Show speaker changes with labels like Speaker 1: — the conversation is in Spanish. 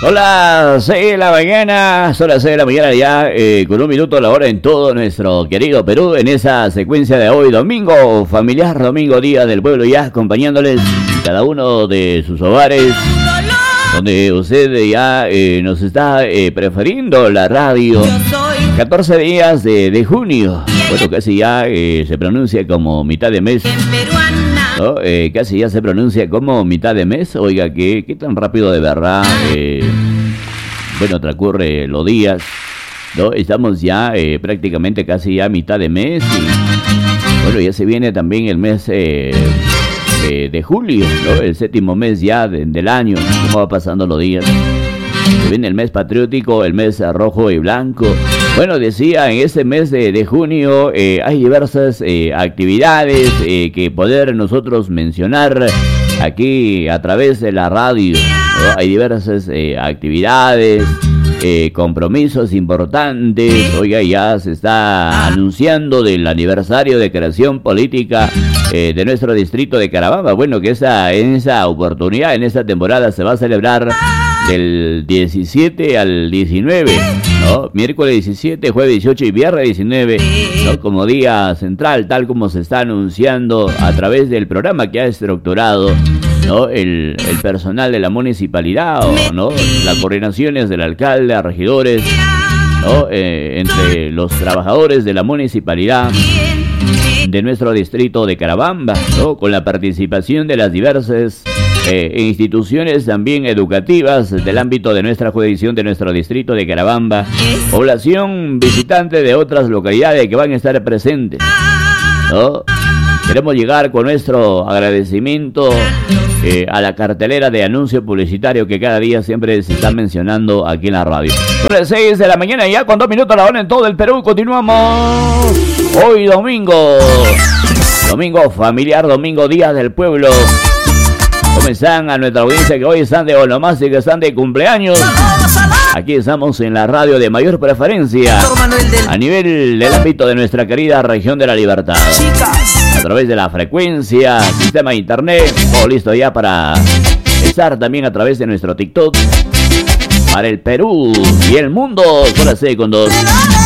Speaker 1: Son las 6 de la mañana, son las 6 de la mañana ya, con un minuto a la hora en todo nuestro querido Perú, en esa secuencia de hoy, domingo familiar, domingo día del pueblo, ya acompañándoles cada uno de sus hogares, donde usted ya nos está prefiriendo la radio. 14 días de junio, bueno, casi ya se pronuncia como mitad de mes, ¿no? Casi ya se pronuncia como mitad de mes. Oiga, qué tan rápido de verdad, bueno, transcurre los días, ¿no? Estamos ya prácticamente casi ya mitad de mes y bueno, ya se viene también el mes de julio, ¿no? El séptimo mes ya del año. ¿Cómo va pasando los días? Se viene el mes patriótico, el mes rojo y blanco. Bueno, decía, en este mes de junio hay diversas actividades que poder nosotros mencionar aquí a través de la radio, ¿no? Hay diversas actividades, compromisos importantes. Oiga, ya se está anunciando del aniversario de creación política de nuestro distrito de Carabamba. Bueno, que en esa oportunidad, en esta temporada se va a celebrar del 17 al 19, ¿no? Miércoles 17, jueves 18 y viernes 19, ¿no? Como día central, tal como se está anunciando a través del programa que ha estructurado, ¿no? El personal de la municipalidad, ¿no? Las coordinaciones del alcalde, regidores, ¿no? Entre los trabajadores de la municipalidad de nuestro distrito de Carabamba, ¿no? Con la participación de las diversas instituciones también educativas del ámbito de nuestra jurisdicción de nuestro distrito de Carabamba, población visitante de otras localidades que van a estar presentes, ¿no? Queremos llegar con nuestro agradecimiento a la cartelera de anuncio publicitario que cada día siempre se está mencionando aquí en la radio. Son las 6 de la mañana ya con 2 minutos a la hora en todo el Perú. Continuamos hoy domingo familiar, domingo día del pueblo. Comenzan a nuestra audiencia que hoy están de onomástico, que están de cumpleaños. Aquí estamos en la radio de mayor preferencia a nivel del ámbito de nuestra querida región de la Libertad. A través de la frecuencia, sistema de internet, todo listo ya para estar también a través de nuestro TikTok para el Perú y el mundo. Son las 6:02.